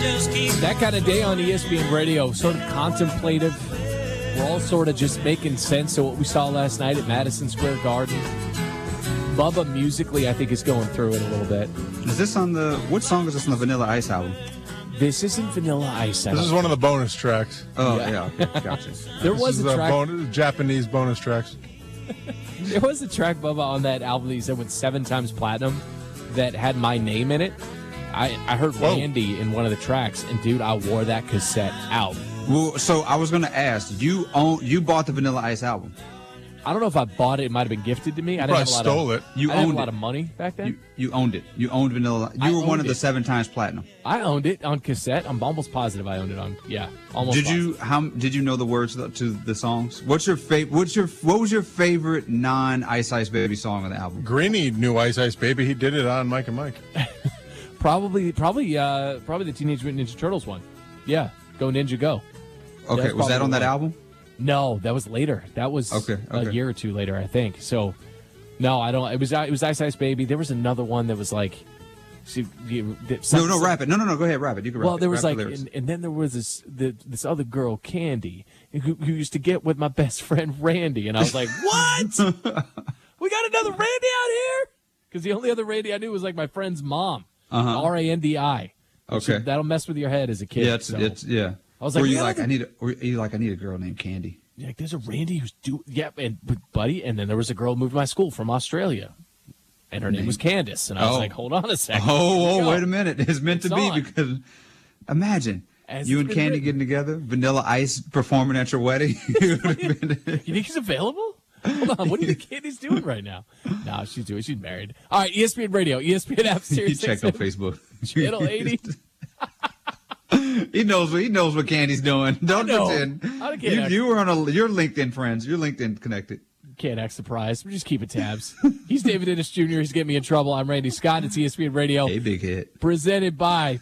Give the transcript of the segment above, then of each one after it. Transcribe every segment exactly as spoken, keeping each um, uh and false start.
That kind of day on E S P N Radio, sort of contemplative. We're all sort of just making sense of what we saw last night at Madison Square Garden. Bubba musically, I think, is going through it a little bit. Is this on the, what song is this on the Vanilla Ice album? This isn't Vanilla Ice. This is one of the bonus tracks. Oh, yeah, yeah okay, gotcha. There this was is a track. Bon- Japanese bonus tracks. There was a track, Bubba, on that album that he said went seven times platinum that had my name in it. I, I heard Whoa. Randy in one of the tracks, and, dude, I wore that cassette out. Well, so I was going to ask, you own, you bought the Vanilla Ice album? I don't know if I bought it. It might have been gifted to me. You I didn't have a probably lot stole of, it. You I didn't have owned a lot it. of money back then. You, you you owned it. You owned Vanilla. You I were one owned of the it. seven times platinum. I owned it on cassette. I'm almost positive I owned it on. Yeah, almost. Did positive. you how did you know the words to to the songs? What's your favorite? What's your what was your favorite non Ice Ice Baby song on the album? Greeny knew Ice Ice Baby. He did it on Mike and Mike. Probably, probably, uh, probably the Teenage Mutant Ninja Turtles one. Yeah, Go Ninja Go. Okay, That's was that on probably that the one. album? No, that was later. That was Okay, a okay. year or two later, I think. So, no, I don't. It was it was Ice Ice Baby. There was another one that was like, see, you, that- No, some- no, rap it. No, no, no. Go ahead, rap it. You can rap Well, it. there was Rap like, the lyrics. and, and then there was this the, this other girl, Candy, who, who used to get with my best friend Randy, and I was like, what? We got another Randy out here? Because the only other Randy I knew was like my friend's mom, Uh-huh. R A N D I. Okay. That'll mess with your head as a kid. Yeah, it's, so. it's yeah. I was like, were you yeah, like, the- I need a, were you like, I need a girl named Candy? You're like, there's a Randy who's do yeah, and but buddy, and then there was a girl who moved to my school from Australia, and her name was Candace, and I was Oh. like, hold on a second. Oh, Here we oh, go. wait a minute. It's meant to It's be on. because imagine As you it's and been Candy written. getting together, Vanilla Ice performing at your wedding. It would've been- You think she's available? Hold on, what do you think Candy's doing right now? No, she's doing. She's married. All right, E S P N Radio, E S P N app, he Series checked six, on Facebook. Channel eighty. He knows what he knows what Candy's doing. Don't know. pretend. I can't You, act- you were on a you're LinkedIn friends. You're LinkedIn connected. Can't act surprised. We're just keeping tabs. He's David Ennis Junior He's getting me in trouble. I'm Randy Scott. It's E S P N Radio. Hey, big hit. Presented by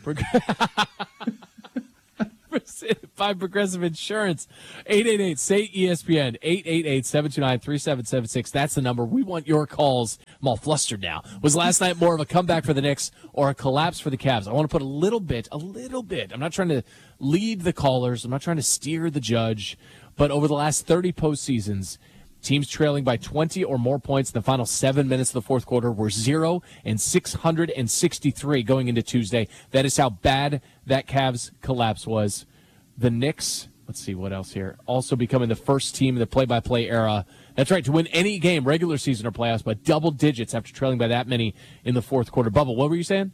Presented by Progressive Insurance. eight eight eight, S A Y, E S P N. eight eight eight, seven two nine, three seven seven six. That's the number. We want your calls. I'm all flustered now. Was last night more of a comeback for the Knicks or a collapse for the Cavs? I want to put a little bit, a little bit. I'm not trying to lead the callers. I'm not trying to steer the judge. But over the last thirty postseasons, teams trailing by twenty or more points in the final seven minutes of the fourth quarter were zero and six hundred sixty-three going into Tuesday. That is how bad that Cavs collapse was. The Knicks, let's see what else here, also becoming the first team in the play-by-play era. That's right, to win any game, regular season or playoffs, but double digits after trailing by that many in the fourth quarter. Bubba, what were you saying?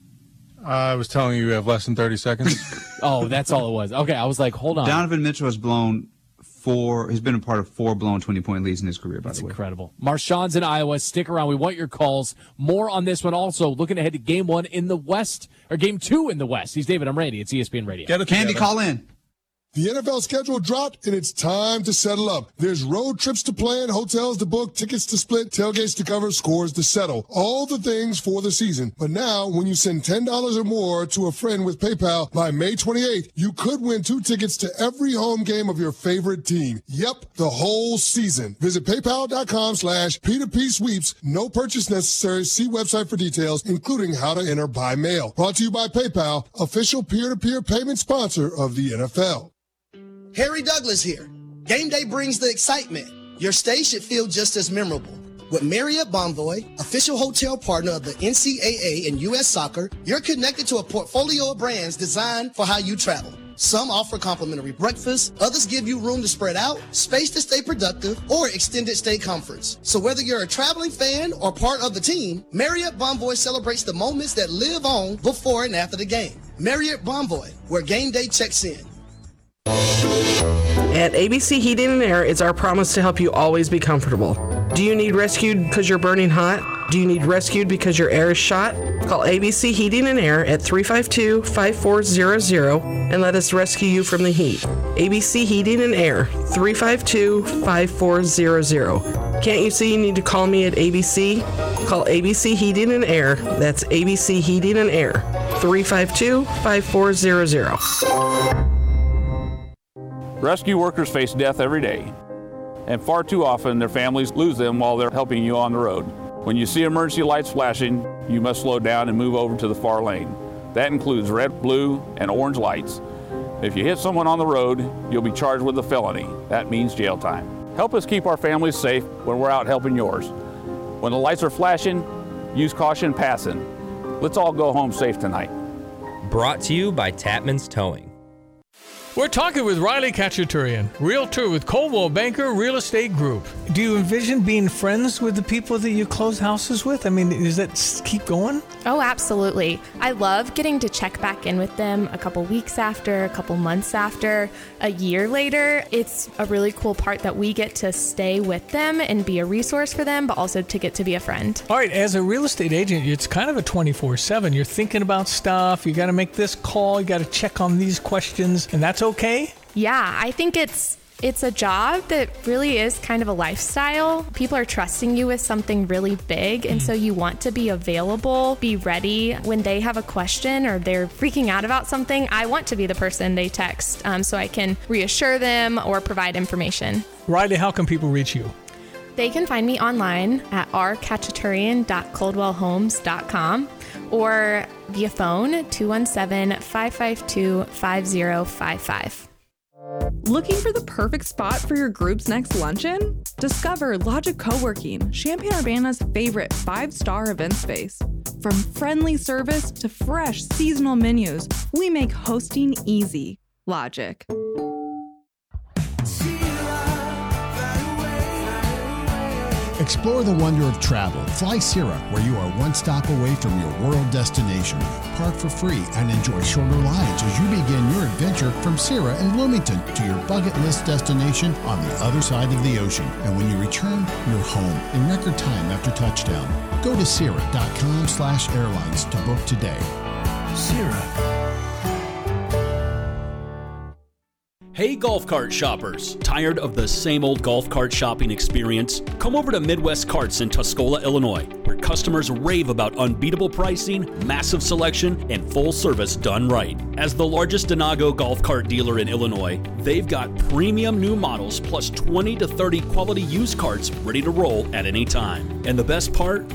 I was telling you you have less than thirty seconds. Oh, that's all it was. Okay, I was like, hold on. Donovan Mitchell has blown four. He's been a part of four blown twenty point leads in his career. By That's the way, incredible. Marshawn's in Iowa. Stick around. We want your calls. More on this one also. Looking ahead to game one in the West, or game two in the West. He's David. I'm Randy. It's E S P N Radio. Get it Candy, together. call in. The N F L schedule dropped, and it's time to settle up. There's road trips to plan, hotels to book, tickets to split, tailgates to cover, scores to settle. All the things for the season. But now, when you send ten dollars or more to a friend with PayPal by May twenty-eighth, you could win two tickets to every home game of your favorite team. Yep, the whole season. Visit paypal.com slash P2P sweeps. No purchase necessary. See website for details, including how to enter by mail. Brought to you by PayPal, official peer-to-peer payment sponsor of the N F L. Harry Douglas here. Game day brings the excitement. Your stay should feel just as memorable. With Marriott Bonvoy, official hotel partner of the N C double A and U S Soccer, you're connected to a portfolio of brands designed for how you travel. Some offer complimentary breakfast, others give you room to spread out, space to stay productive, or extended stay comforts. So whether you're a traveling fan or part of the team, Marriott Bonvoy celebrates the moments that live on before and after the game. Marriott Bonvoy, where game day checks in. At A B C Heating and Air, it's our promise to help you always be comfortable. Do you need rescued because you're burning hot? Do you need rescued because your air is shot? Call A B C Heating and Air at three five two, five four zero zero and let us rescue you from the heat. A B C Heating and Air, three five two, five four zero zero. Can't you see you need to call me at A B C? Call A B C Heating and Air. That's A B C Heating and Air, three five two, five four zero zero. Rescue workers face death every day, and far too often their families lose them while they're helping you on the road. When you see emergency lights flashing, you must slow down and move over to the far lane. That includes red, blue, and orange lights. If you hit someone on the road, you'll be charged with a felony. That means jail time. Help us keep our families safe when we're out helping yours. When the lights are flashing, use caution passing. Let's all go home safe tonight. Brought to you by Tapman's Towing. We're talking with Riley Kachaturian, realtor with Coldwell Banker Real Estate Group. Do you envision being friends with the people that you close houses with? I mean, does that s- keep going? Oh, absolutely. I love getting to check back in with them a couple weeks after, a couple months after, a year later. It's a really cool part that we get to stay with them and be a resource for them, but also to get to be a friend. All right, as a real estate agent, it's kind of a twenty-four seven. You're thinking about stuff. You got to make this call. You got to check on these questions, and that's okay? Yeah, I think it's it's a job that really is kind of a lifestyle. People are trusting you with something really big, and so you want to be available, be ready when they have a question or they're freaking out about something. I want to be the person they text um, so I can reassure them or provide information. Riley, how can people reach you? They can find me online at r kachaturian dot coldwell homes dot com or via phone two one seven, five five two, five zero five five. Looking for the perfect spot for your group's next luncheon? Discover Logic Co-working, Champaign-Urbana's favorite five-star event space. From friendly service to fresh seasonal menus, we make hosting easy. Logic. Explore the wonder of travel. Fly Sierra, where you are one stop away from your world destination. Park for free and enjoy shorter lines as you begin your adventure from Sierra in Bloomington to your bucket list destination on the other side of the ocean. And when you return, you're home in record time after touchdown. Go to Sierra.com slash airlines to book today. Sierra. Hey golf cart shoppers, tired of the same old golf cart shopping experience? Come over to Midwest Carts in Tuscola, Illinois, where customers rave about unbeatable pricing, massive selection, and full service done right. As the largest Denago golf cart dealer in Illinois, they've got premium new models plus twenty to thirty quality used carts ready to roll at any time. And the best part?